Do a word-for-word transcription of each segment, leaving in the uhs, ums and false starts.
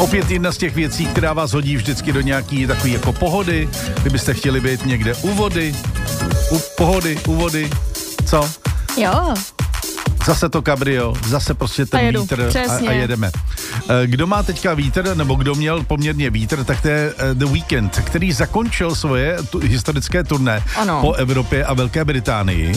Opět jedna z těch věcí, která vás hodí vždycky do nějaký takový jako pohody, kdybyste chtěli být někde u vody, u pohody, u vody, co? Jo. Zase to kabrio, zase prostě ten jedu, vítr a, a jedeme. Kdo má teďka vítr, nebo kdo měl poměrně vítr, tak to je The Weeknd, který zakončil svoje tu, historické turné ano. po Evropě a Velké Británii.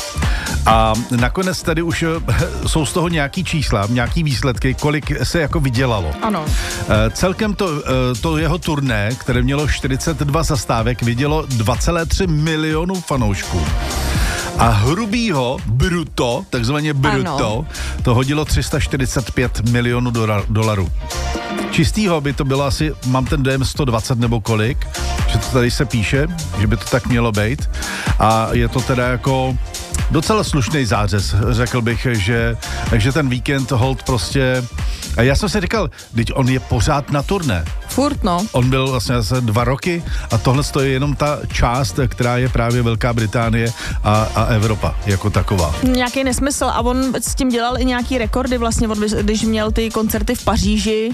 A nakonec tady už jsou z toho nějaký čísla, nějaký výsledky, kolik se jako vydělalo. Ano. Celkem to, to jeho turné, které mělo čtyřicet dva zastávek, vidělo dva celé tři milionu fanoušků. A hrubýho, bruto, takzvaně bruto, ano. to hodilo tři sta čtyřicet pět milionů dolarů. Čistýho by to bylo asi, mám ten dojem sto dvacet nebo kolik, že to tady se píše, že by to tak mělo být. A je to teda jako docela slušný zářez, řekl bych, že, že ten víkend hold prostě... A já jsem si říkal, teď on je pořád na turné. Furt, no. On byl vlastně zase dva roky a tohle je jenom ta část, která je právě Velká Británie a, a Evropa jako taková. Nějaký nesmysl a on s tím dělal i nějaký rekordy vlastně, když měl ty koncerty v Paříži,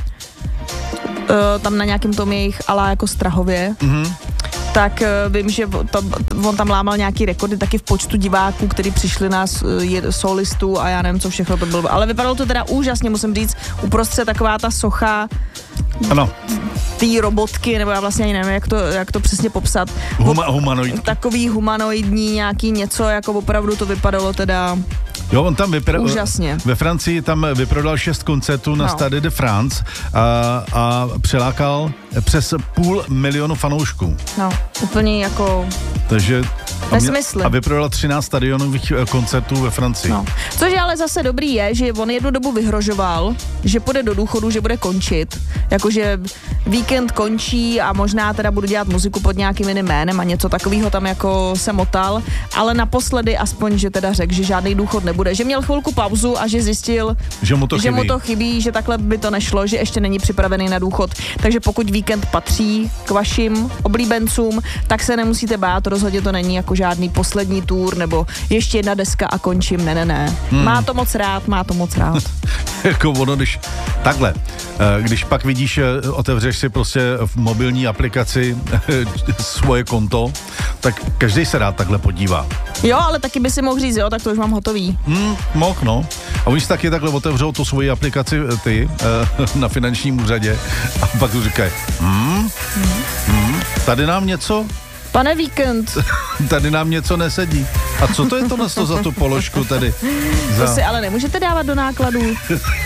tam na nějakém tom jejich ala jako Strahově. Mm-hmm. Tak vím, že to, on tam lámal nějaký rekordy taky v počtu diváků, kteří přišli na solistů a já nevím, co všechno to bylo. Ale vypadalo to teda úžasně, musím říct, uprostřed taková ta socha ano. té robotky, nebo já vlastně ani nevím, jak to, jak to přesně popsat. Huma, humanoid. Takový humanoidní nějaký něco, jako opravdu to vypadalo teda... Jo, on tam vypr- úžasně. Ve Francii tam vyprodal šest koncertů na no. Stade de France a, a přilákal přes půl milionu fanoušků. No, úplně jako... Takže... Nesmysl. A vyprodal třináct stadionových koncertů ve Francii. No. Což ale zase dobrý je, že on jednu dobu vyhrožoval, že půjde do důchodu, že bude končit. Jakože víkend končí a možná teda budu dělat muziku pod nějakým jiným jménem a něco takového tam jako se motal, ale naposledy aspoň, že teda řekl, že žádný důchod nebude. Že měl chvilku pauzu a že zjistil, že mu to, že mu to chybí, že takhle by to nešlo, že ještě není připravený na důchod. Takže pokud víkend patří k vašim oblíbencům, tak se nemusíte bát, rozhodně to není jako žádný poslední tour, nebo ještě jedna deska a končím, ne, ne, ne. Hmm. Má to moc rád, má to moc rád. Jako ono, když takhle, když pak vidíš, otevřeš si prostě v mobilní aplikaci svoje konto, tak každý se rád takhle podívá. Jo, ale taky by si mohl říct, jo, tak to už mám hotový. Hmm, mohl, no. A oni si taky takhle otevřou tu svoji aplikaci ty na finančním úřadě a pak tu říkají, hmm, hmm. Hmm, tady nám něco Pane Víkend. Tady nám něco nesedí. A co to je tohle za tu položku tady? Za... To si ale nemůžete dávat do nákladů.